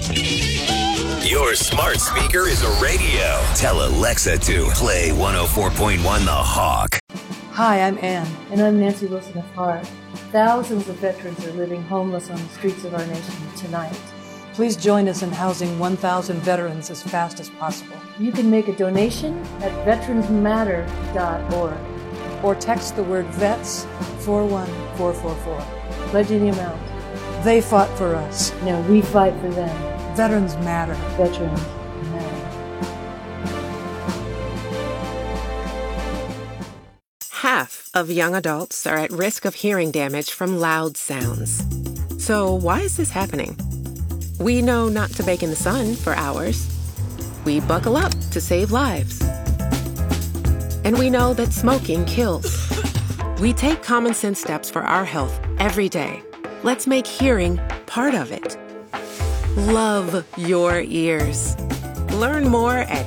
Your smart speaker is a radio. Tell Alexa to play 104.1 The Hawk. Hi, I'm Ann. And I'm Nancy Wilson of Heart. Thousands of veterans are living homeless on the streets of our nation tonight. Please join us in housing 1,000 veterans as fast as possible. You can make a donation at veteransmatter.org or text the word VETS 41444. Pledge any amount. They fought for us. Now we fight for them. Veterans matter. Veterans matter. Half of young adults are at risk of hearing damage from loud sounds. So why is this happening? We know not to bake in the sun for hours. We buckle up to save lives. And we know that smoking kills. We take common sense steps for our health every day. Let's make hearing part of it. Love your ears. Learn more at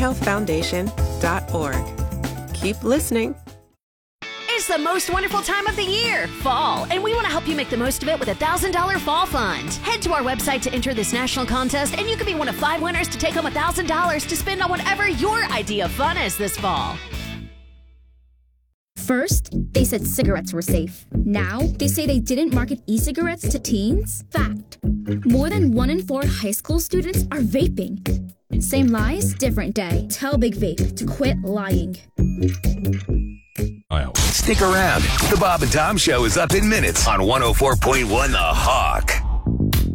hearinghealthfoundation.org. Keep listening. It's the most wonderful time of the year, fall, and we want to help you make the most of it with a $1,000 fall fund. Head to our website to enter this national contest, and you could be one of 5 winners to take home $1,000 to spend on whatever your idea of fun is this fall. First, they said cigarettes were safe. Now, they say they didn't market e-cigarettes to teens. Fact. More than 1 in 4 high school students are vaping. Same lies, different day. Tell Big Vape to quit lying. Stick around. The Bob and Tom Show is up in minutes on 104.1 The Hawk.